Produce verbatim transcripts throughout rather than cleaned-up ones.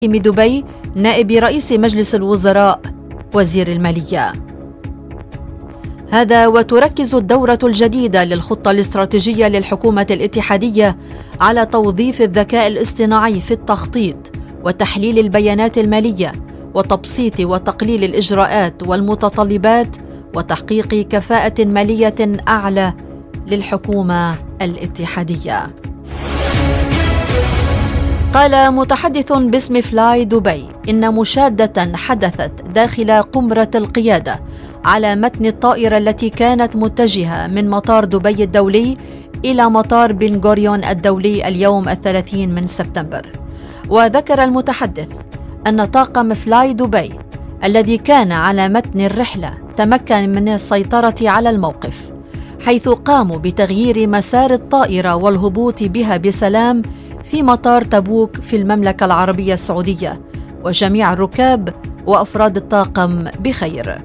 دبي نائب رئيس مجلس الوزراء وزير المالية. هذا وتركز الدورة الجديدة للخطة الاستراتيجية للحكومة الاتحادية على توظيف الذكاء الاصطناعي في التخطيط وتحليل البيانات المالية وتبسيط وتقليل الإجراءات والمتطلبات وتحقيق كفاءة مالية أعلى للحكومة الاتحادية. قال متحدث باسم فلاي دبي إن مشادة حدثت داخل قمرة القيادة على متن الطائرة التي كانت متجهة من مطار دبي الدولي إلى مطار بن غوريون الدولي اليوم الثلاثين من سبتمبر. وذكر المتحدث أن طاقم فلاي دبي الذي كان على متن الرحلة تمكن من السيطرة على الموقف، حيث قاموا بتغيير مسار الطائرة والهبوط بها بسلام في مطار تبوك في المملكة العربية السعودية، وجميع الركاب وأفراد الطاقم بخير.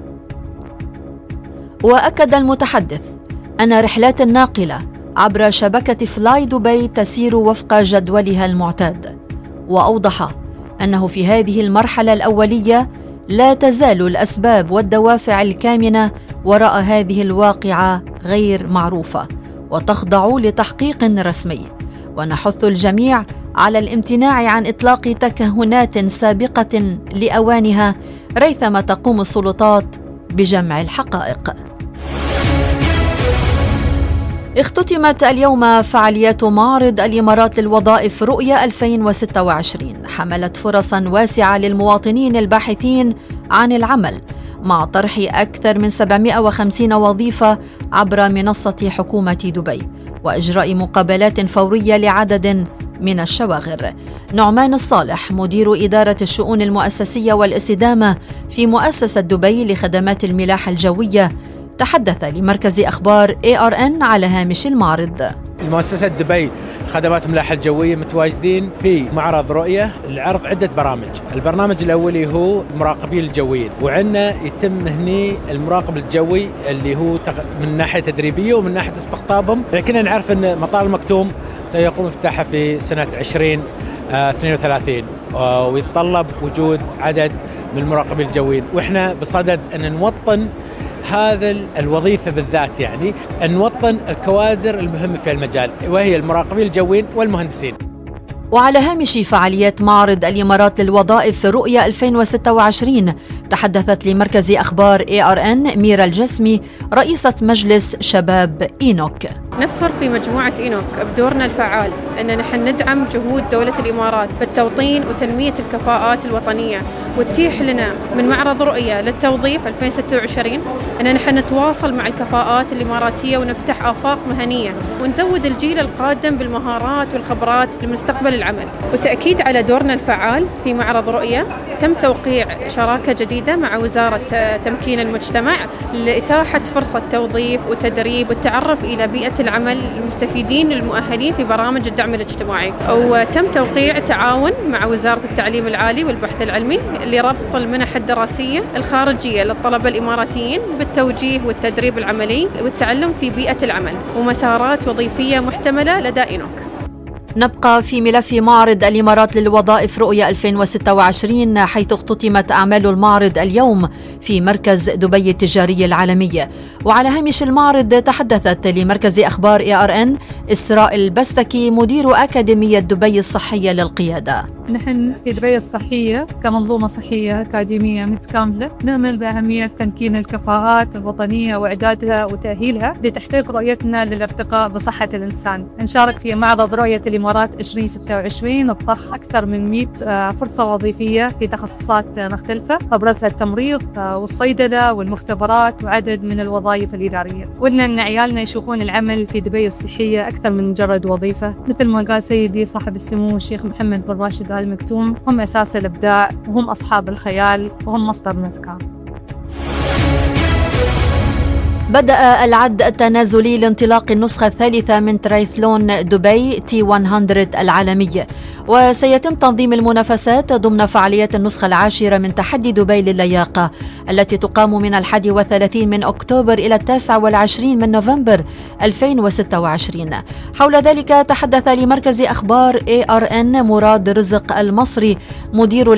وأكد المتحدث أن رحلات الناقلة عبر شبكة فلاي دبي تسير وفق جدولها المعتاد، وأوضح أنه في هذه المرحلة الأولية لا تزال الأسباب والدوافع الكامنة وراء هذه الواقعة غير معروفة وتخضع لتحقيق رسمي، ونحث الجميع على الامتناع عن إطلاق تكهنات سابقة لأوانها ريثما تقوم السلطات بجمع الحقائق. اختتمت اليوم فعاليات معرض الإمارات للوظائف رؤية ألفين وستة وعشرين، حملت فرصاً واسعة للمواطنين الباحثين عن العمل مع طرح أكثر من سبعمائة وخمسين وظيفة عبر منصة حكومة دبي وإجراء مقابلات فورية لعدد من الشواغر. نعمان الصالح مدير إدارة الشؤون المؤسسية والاستدامة في مؤسسة دبي لخدمات الملاحة الجوية تحدث لمركز أخبار إيه آر إن على هامش المعرض. المؤسسة دبي خدمات الملاحة الجوية متواجدين في معرض رؤية لعرض عدة برامج. البرنامج الأولي هو المراقبين الجويين، وعندنا يتم هني المراقب الجوي اللي هو من ناحية تدريبية ومن ناحية استقطابهم. لكننا نعرف أن مطار المكتوم سيقوم افتتاحه في سنة عشرين اثنين وثلاثين ويتطلب وجود عدد من المراقبين الجويين، وإحنا بصدد أن نوطن هذا الوظيفة بالذات، يعني أن نوطن الكوادر المهمة في المجال وهي المراقبين الجويين والمهندسين. وعلى هامش فعاليات معرض الإمارات للوظائف رؤية ألفين وستة وعشرين تحدثت لمركز أخبار إيه آر إن ميرا الجسمي رئيسة مجلس شباب إينوك. نفخر في مجموعة إينوك بدورنا الفعال أن نحن ندعم جهود دولة الإمارات بالتوطين وتنمية الكفاءات الوطنية، وتتيح لنا من معرض رؤية للتوظيف ألفين وستة وعشرين أن نحن نتواصل مع الكفاءات الإماراتية ونفتح آفاق مهنية ونزود الجيل القادم بالمهارات والخبرات لمستقبل العمل. وتأكيد على دورنا الفعال في معرض رؤية، تم توقيع شراكة جديدة مع وزارة تمكين المجتمع لإتاحة فرصة توظيف وتدريب والتعرف إلى بيئة العمل المستفيدين المؤهلين في برامج الدعم الاجتماعي. وتم توقيع تعاون مع وزارة التعليم العالي والبحث العلمي لربط المنح الدراسية الخارجية للطلبة الإماراتيين بالتوجيه والتدريب العملي والتعلم في بيئة العمل ومسارات وظيفية محتملة لدى إينوك. نبقى في ملف معرض الإمارات للوظائف رؤية ألفين وستة وعشرين، حيث اختتمت أعمال المعرض اليوم في مركز دبي التجاري العالمي. وعلى هامش المعرض تحدثت لمركز أخبار إيه آر إن إسراء البستكي مدير أكاديمية دبي الصحية للقيادة. نحن في دبي الصحية كمنظومة صحية أكاديمية متكاملة نعمل بأهمية تمكين الكفاءات الوطنية وإعدادها وتأهيلها لتحقيق رؤيتنا للارتقاء بصحة الإنسان. نشارك في معرض رؤية الإمارات عشرين ستة وعشرين وطرح أكثر من مئة فرصة وظيفية في تخصصات مختلفة، أبرزها التمريض والصيدلة والمختبرات وعدد من الوظائف الإدارية. ودنا أن عيالنا يشوفون العمل في دبي الصحية أكثر من مجرد وظيفة، مثل ما قال سيدي صاحب السمو الشيخ محمد بن راشد آل مكتوم، هم أساس الإبداع وهم أصحاب الخيال وهم مصدر الأفكار. بدأ العد التنازلي لانطلاق النسخة الثالثة من ترايثلون دبي تي مئة العالمي، وسيتم تنظيم المنافسات ضمن فعاليات النسخة العاشرة من تحدي دبي للياقة التي تقام من الحادي والثلاثين من أكتوبر إلى التاسع والعشرين من نوفمبر ألفين وستة وعشرين. حول ذلك تحدث لمركز أخبار إيه آر إن مراد رزق المصري مدير